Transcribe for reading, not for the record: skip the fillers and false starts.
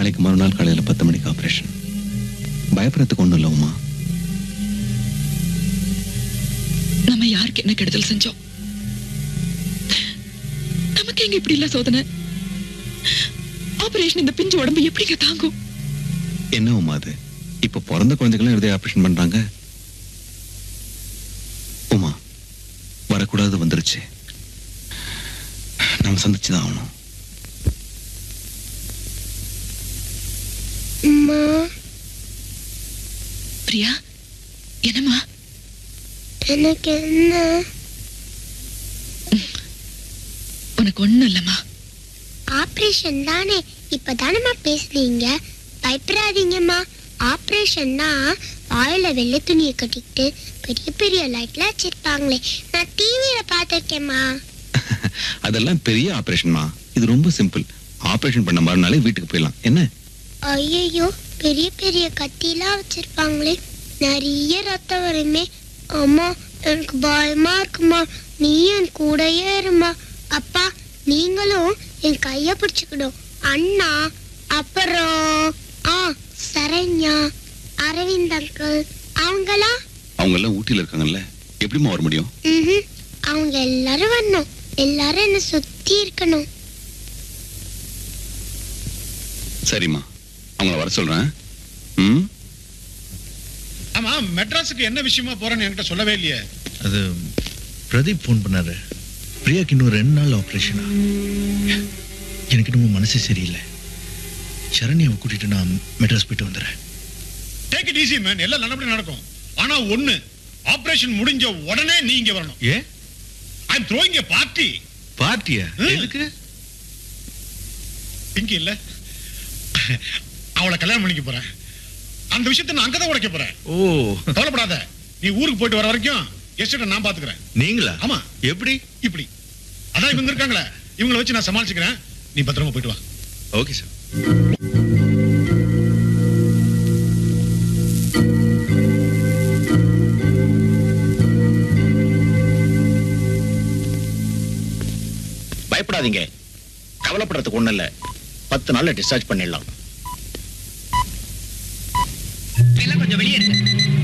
நாளைக்கு மறுநாள் காலையில 10 மணிக்கு ஆபரேஷன். பயப்படுறதுக்கு ஒண்ணும் இல்ல உமா. நம்ம யாருக்கு என்ன கெடுதல் செஞ்சோம்? நமக்கு எங்க இப்படி இல்ல சோதனை? ஆபரேஷன் இந்த பிஞ்சு உடம்பு எப்படிங்க தாங்கும்? என்ன உமா அது? இப்ப பிறந்த குழந்தைகளும் இருதய ஆபரேஷன் பண்றாங்க. உமா, வரக்கூடாது வந்துருச்சு. நம்ம சந்திச்சுதான் ஆகணும். பிரியா, என்னம்மா? எனக்கு என்ன? உனக்கு ஒண்ணும் இல்லம்மா. ஆபரேஷன் தானே, இப்பதானம்மா பேசுறீங்க. பயப்படாதீங்கம்மா. ஆபரேஷன்னா வாயில வெள்ளை துணியை கட்டிக்கிட்டு பெரிய பெரிய லைட்ல வச்சிருப்பாங்களே, நான் டிவியில பார்த்திருக்கேம்மா. அதெல்லாம் பெரிய ஆபரேஷன்மா. இது ரொம்ப சிம்பிள். ஆபரேஷன் பண்ண மறுநாளே வீட்டுக்கு போயிடலாம். என்ன? ஐயோ, பெரிய பெரிய கத்திலாம் வச்சிருப்பாங்களே, நிறைய ரத்தம் வருமே. அம்மா, எனக்கு பயமா இருக்குமா. நீ என் கூடயே இருமா. அப்பா, நீங்களும் என் கைய பிடிச்சுக்கணும். அண்ணா, அப்புறம் சரண்யா, அரவிந்த் அங்கிள், அவங்க எல்லாம் ஊட்டியில இருக்காங்கல்ல, எப்படிமா வர முடியும்? அவங்க எல்லாரும் வரணும். எல்லாரும் என்ன சுத்தி இருக்கணும். சரிம்மா, அவங்கள வர சொல்றேன். ஆமா, மெட்ராஸுக்கு என்ன விஷயமா போறேன்னு என்கிட்ட சொல்லவே இல்லையே. அது பிரதீப் போன் பண்ணாரு. பிரியாக்கு இன்னும் 2 நாள் ஆபரேஷனா. எனக்கு இன்னும் மனசே சரியில்லை. சரண்யாவை கூட்டிட்டு நான் மெட்ராஸ் போயிட்டு வந்துடுறேன். டேக் இட் ஈஸி மேன், எல்லாம் நல்லபடியா நடக்கும். ஆனா ஒண்ணு, ஆபரேஷன் முடிஞ்ச உடனே நீ இங்க வரணும். ஏ? ஐ அம் த்ரோயிங் எ பார்ட்டி. பார்ட்டியா? எதுக்கு? பிங்கி இல்ல, அவளை கல்யாணம் பண்ணிக்க போறேன். அந்த விஷயத்தை நான் அங்கதான் உடைக்க போறேன். ஓ, கவலைப்படாத. நீ ஊருக்கு போயிட்டு வர வரைக்கும் எஸ்டேட்டை நான் பாத்துக்கிறேன். நீங்களா? ஆமா. எப்படி? இப்படி அதான் இவங்க இருக்காங்களே, இவங்களை வச்சு நான் சமாளிச்சுக்கிறேன். நீ பத்திரமா போயிட்டு வா. Okay sir. பயப்படாதீங்க, கவலைப்படுறதுக்கு ஒண்ணு இல்ல. 10 நாள்ல டிஸ்சார்ஜ் பண்ணிடலாம். கொஞ்சம் வெளியே இருக்கு.